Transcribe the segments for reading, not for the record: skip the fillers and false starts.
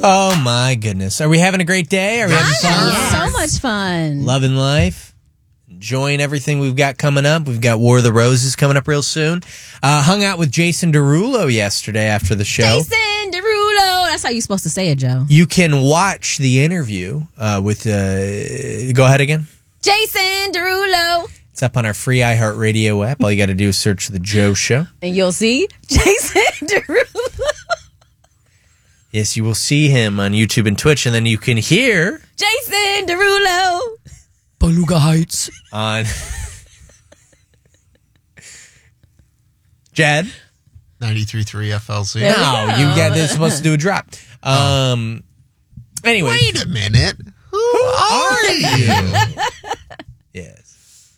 Oh, my goodness. Are we having a great day? Are we having fun? Yes. So much fun. Loving life. Enjoying everything we've got coming up. We've got War of the Roses coming up real soon. Hung out with Jason Derulo yesterday after the show. Jason Derulo. That's how you're supposed to say it, Joe. You can watch the interview with... go ahead again. Jason Derulo. It's up on our free iHeartRadio app. All you got to do is search The Joe Show. And you'll see Jason Derulo. Yes, you will see him on YouTube and Twitch, and then you can hear... Jason Derulo. Beluga Heights. On... Jed? 93.3 FLZ. No, you got this supposed to do a drop. Anyway. Wait a minute. Who are you? Yes.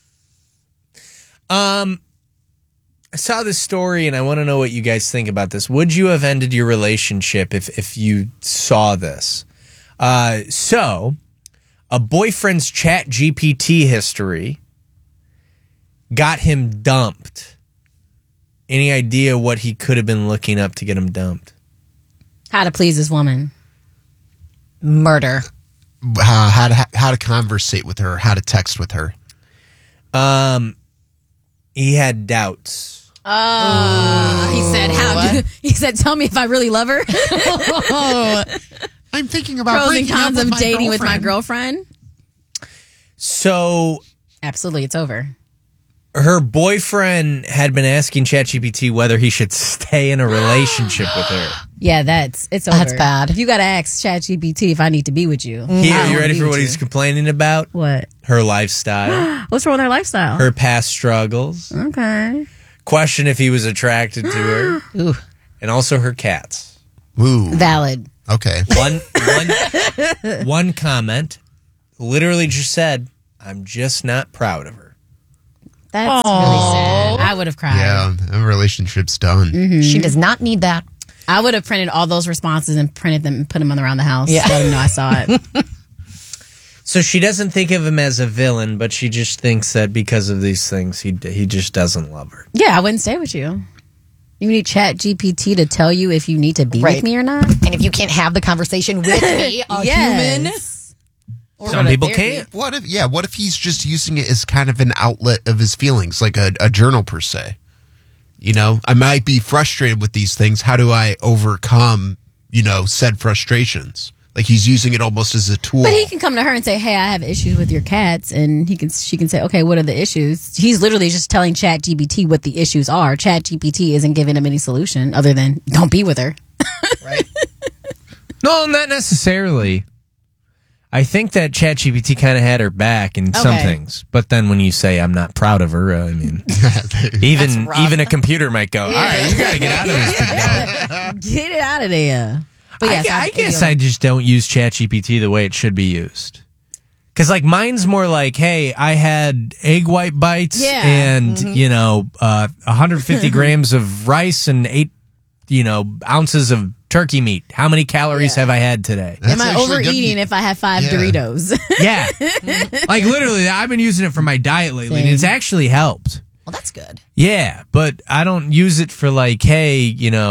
I saw this story and I want to know what you guys think about this. Would you have ended your relationship if you saw this? So, a boyfriend's ChatGPT history got him dumped. Any idea what he could have been looking up to get him dumped? How to please this woman. Murder. How to conversate with her, how to text with her. He had doubts. He said, tell me if I really love her. I'm thinking about Pros and breaking up cons with of my dating with my girlfriend. girlfriend. So... Absolutely, it's over. Her boyfriend had been asking ChatGPT whether he should stay in a relationship with her. Yeah, it's over. That's bad. You got to ask ChatGPT if I need to be with you. Here, you ready for what he's complaining about? What? Her lifestyle. What's wrong with her lifestyle? Her past struggles. Okay. Question if he was attracted to her. Ooh. And also her cats. Ooh. Valid. Okay. One comment literally just said, I'm just not proud of her. That's really sad. I would have cried. Yeah, the relationship's done. Mm-hmm. She does not need that. I would have printed all those responses and printed them and put them around the house. Yeah. Let them know I saw it. So she doesn't think of him as a villain, but she just thinks that because of these things, he just doesn't love her. Yeah, I wouldn't stay with you. You need ChatGPT to tell you if you need to be Right. with me or not. And if you can't have the conversation with me, a human. Some people can't. What if he's just using it as kind of an outlet of his feelings, like a journal per se? You know, I might be frustrated with these things. How do I overcome, said frustrations? Like he's using it almost as a tool. But he can come to her and say, hey, I have issues with your cats. And she can say, okay, what are the issues? He's literally just telling ChatGPT what the issues are. ChatGPT isn't giving him any solution other than don't be with her. Right. No, not necessarily. I think that ChatGPT kind of had her back in some things. But then when you say I'm not proud of her, I mean, even a computer might go, all right, you got to get out of this. Get it out of there. But yes, I guess I just don't use ChatGPT the way it should be used. Because, mine's more like, hey, I had egg white bites and, 150 grams of rice and 8, ounces of turkey meat. How many calories have I had today? Am I overeating if I have 5 Doritos? Yeah. Literally, I've been using it for my diet lately, and it's actually helped. Well, that's good. Yeah, but I don't use it for hey,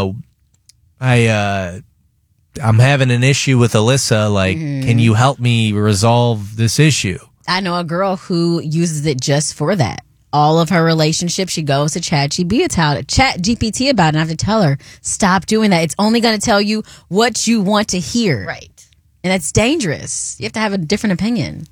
I'm having an issue with Alyssa. Can you help me resolve this issue? I know a girl who uses it just for that. All of her relationships, she goes to ChatGPT about it. And I have to tell her, stop doing that. It's only going to tell you what you want to hear. Right. And that's dangerous. You have to have a different opinion.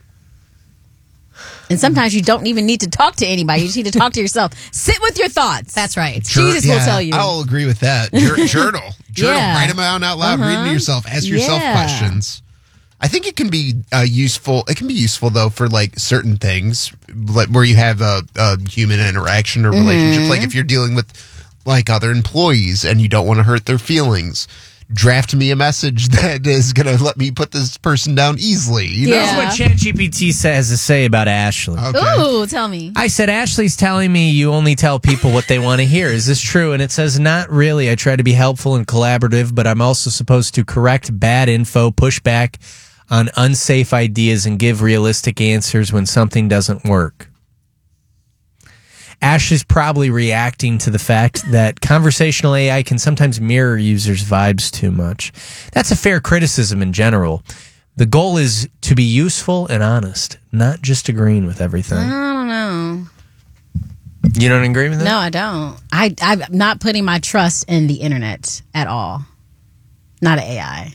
And sometimes you don't even need to talk to anybody. You just need to talk to yourself. Sit with your thoughts. That's right. Jesus will tell you. I'll agree with that. Journal. Yeah. Write them out loud. Read them to yourself. Ask yourself questions. I think it can be useful. It can be useful though for certain things, where you have a human interaction or relationship. Like if you're dealing with other employees and you don't want to hurt their feelings, draft me a message that is going to let me put this person down easily. That's what ChatGPT has to say about Ashley. Okay. Ooh, tell me. I said, Ashley's telling me you only tell people what they want to hear. Is this true? And it says, not really. I try to be helpful and collaborative, but I'm also supposed to correct bad info, push back on unsafe ideas, and give realistic answers when something doesn't work. Ash is probably reacting to the fact that conversational AI can sometimes mirror users' vibes too much. That's a fair criticism in general. The goal is to be useful and honest, not just agreeing with everything. I don't know. You don't agree with that? No, I don't. I'm not putting my trust in the internet at all. Not an AI.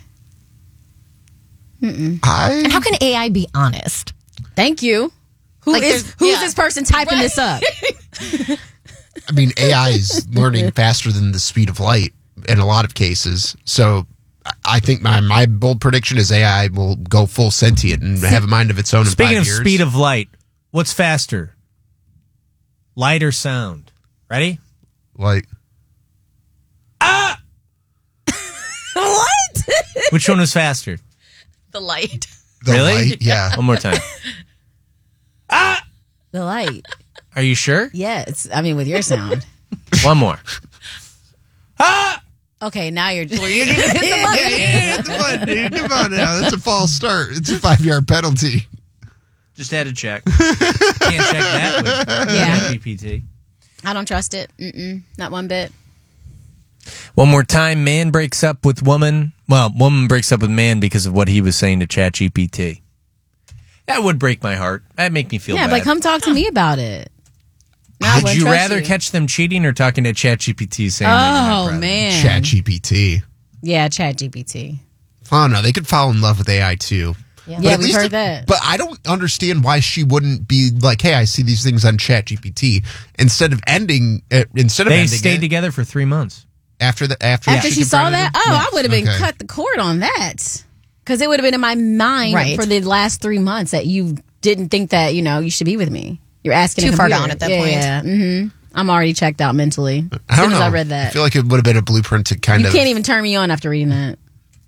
And how can AI be honest? Thank you. Like, who's yeah. this person typing this up? I mean, AI is learning faster than the speed of light in a lot of cases. So I think my bold prediction is AI will go full sentient and have a mind of its own in 5 Speaking of years. speed of light, what's faster? Light or sound? Ready? Like, What? Which one was faster? The light. the Really? light, yeah. One more time. The light. Are you sure? Yes. I mean, with your sound. One more. Okay, now you're just. Come on, dude. Come on now. That's a false start. It's a 5-yard penalty. Just had to check. Can't check that with Yeah. GPT. I don't trust it. Not one bit. One more time. Man breaks up with woman. Well, woman breaks up with man because of what he was saying to ChatGPT. That would break my heart. That'd make me feel Yeah, bad. but come talk to me about it. No, I Would wouldn't you trust rather you. catch them cheating or talking to ChatGPT saying that you're not Oh, proud? man. ChatGPT. Yeah, ChatGPT. Oh, no. They could fall in love with AI, too. Yeah, But at we've least heard that. But I don't understand why she wouldn't be like, "Hey, I see these things on ChatGPT." Instead of ending They ending stayed it, together for 3 months. after After she saw confronted that, him? I would have been Okay. cut the cord on that. Because it would have been in my mind Right. for the last 3 months that you didn't think that, you should be with me. You're asking Too a far computer. gone at that Yeah, point. Yeah. I'm already checked out mentally. I As don't soon as know. I read I that. feel like it would have been a blueprint to kind You of. can't even turn me on after reading that.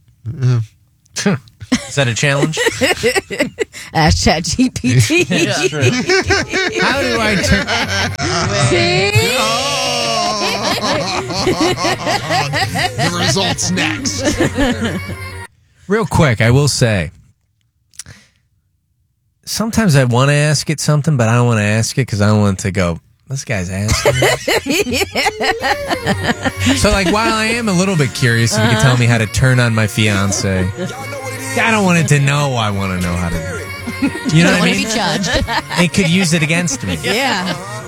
Is that a challenge? Ask ChatGPT. How do I turn? The results next. Real quick, I will say. Sometimes I want to ask it something, but I don't want to ask it because I don't want it to go, this guy's asking me. So, like, while I am a little bit curious if you could tell me how to turn on my fiance, I don't want it to know I want to know how to do it. You know what I Want to mean? be judged. It could use it against me. Yeah.